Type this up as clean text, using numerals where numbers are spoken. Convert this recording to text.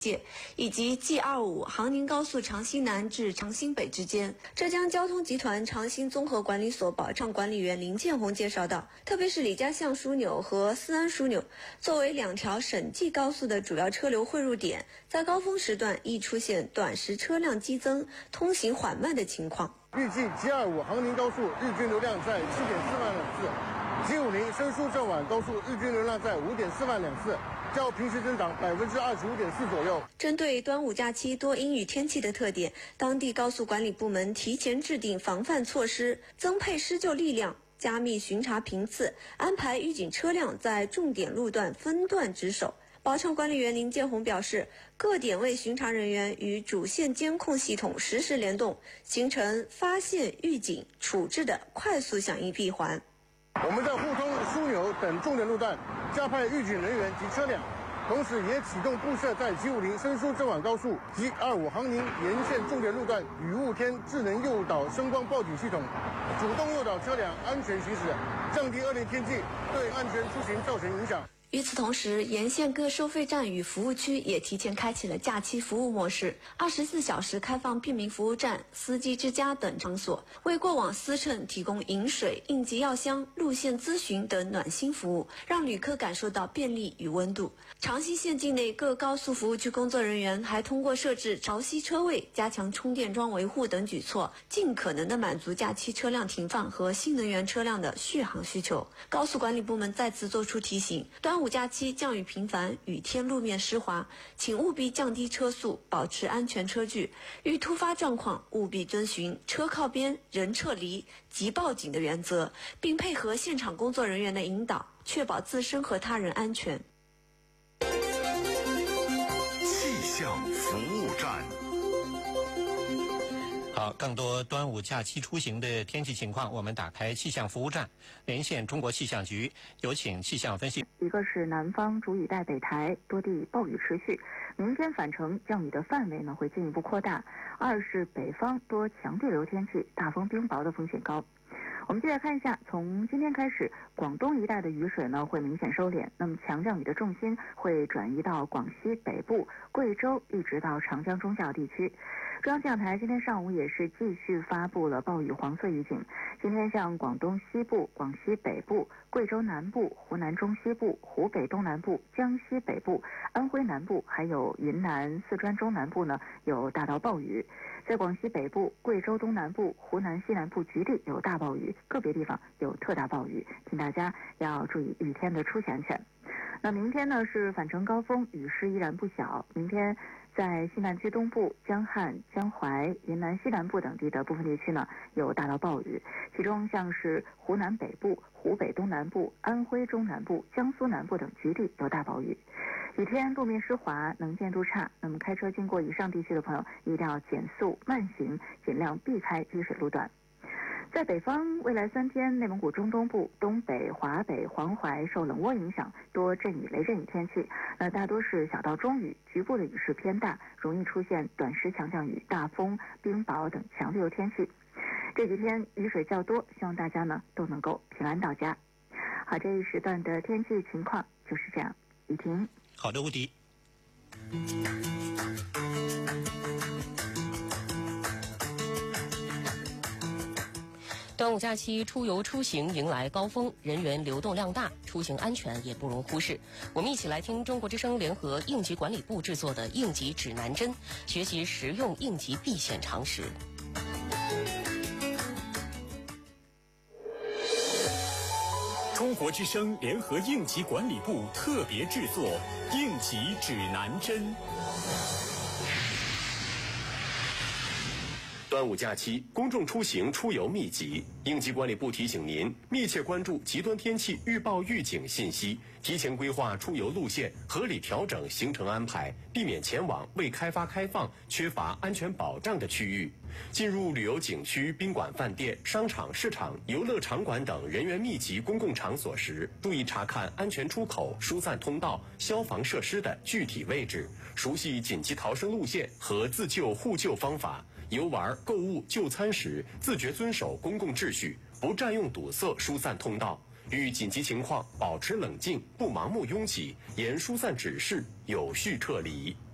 以及 G25 杭宁高速长兴南至长兴北之间。浙江交通集团长兴综合管理所保障管理员林建红介绍道，特别是李家巷枢纽和思安枢纽作为2条省际高速的主要车流汇入点，在高峰时段易出现短时车辆激增、通行缓慢的情况。 预计 G25 杭宁高速日均流量在7.4万辆次，G50深苏郑皖高速日均流量在5.4万辆次，较平时增长25.4%左右。 针对端午假期多阴雨天气的特点，当地高速管理部门提前制定防范措施，增配施救力量，加密巡查频次，安排预警车辆在重点路段分段值守。保障管理员林建红表示，各点位巡查人员与主线监控系统实时联动，形成发现、预警、处置的快速响应闭环。 我们在互通枢纽等重点路段加派预警人员及车辆，同时也启动布设在 G50深苏郑皖高速、G25杭宁沿线重点路段雨雾天智能诱导声光报警系统，主动诱导车辆安全行驶，降低恶劣天气对安全出行造成影响。 与此同时，沿线各收费站与服务区也提前开启了假期服务模式，24小时开放便民服务站、司机之家等场所，为过往司乘提供饮水、应急药箱、路线咨询等暖心服务，让旅客感受到便利与温度。长兴县境内各高速服务区工作人员还通过设置潮汐车位、加强充电桩维护等举措，尽可能的满足假期车辆停放和新能源车辆的续航需求。高速管理部门再次作出提醒，端午假期降雨频繁，雨天路面湿滑，请务必降低车速，保持安全车距。遇突发状况，务必遵循车靠边、人撤离、即报警的原则，并配合现场工作人员的引导，确保自身和他人安全。 气象服务站。 好，更多端午假期出行的天气情况，我们打开气象服务站，连线中国气象局，有请气象分析。 一个是南方主雨带北抬，多地暴雨持续，明天返程降雨的范围呢会进一步扩大。二是北方多强对流天气，大风冰雹的风险高。我们接着看一下，从今天开始，广东一带的雨水呢会明显收敛，那么强降雨的重心会转移到广西北部、贵州一直到长江中下游地区。中央气象台今天上午也是继续发布了暴雨黄色预警。今天像广东西部、广西北部、贵州南部、湖南中西部、湖北东南部、江西北部、安徽南部，还有云南、四川中南部呢有大到暴雨。在广西北部、贵州东南部、湖南西南部局地有大暴雨，个别地方有特大暴雨，请大家要注意雨天的出行安全。那明天呢是返程高峰，雨势依然不小。明天在西南区东部、江汉、江淮、云南西南部等地的部分地区呢有大到暴雨，其中像是湖南北部、湖北东南部、安徽中南部、江苏南部等局地有大暴雨。雨天路面湿滑，能见度差，那么开车经过以上地区的朋友一定要减速慢行，尽量避开积水路段。在北方，未来3天，内蒙古中东部、东北、华北、黄淮受冷涡影响，多阵雨、雷阵雨天气。大多是小到中雨，局部的雨势偏大，容易出现短时强降雨、大风、冰雹等强对流天气。这几天雨水较多，希望大家呢都能够平安到家。好，这一时段的天气情况就是这样。雨婷。 好的，吴迪。 端午假期出游出行迎来高峰，人员流动量大，出行安全也不容忽视。我们一起来听中国之声联合应急管理部制作的应急指南针，学习实用应急避险常识。 中国之声联合应急管理部特别制作应急指南针。端午假期，公众出行出游密集，应急管理部提醒您密切关注极端天气预报预警信息，提前规划出游路线，合理调整行程安排，避免前往未开发开放、缺乏安全保障的区域。进入旅游景区、宾馆、饭店、商场、市场、游乐场馆等人员密集公共场所时，注意查看安全出口、疏散通道、消防设施的具体位置，熟悉紧急逃生路线和自救互救方法。游玩、购物、就餐时，自觉遵守公共秩序，不占用堵塞疏散通道。遇紧急情况，保持冷静，不盲目拥挤，严疏散指示，有序撤离。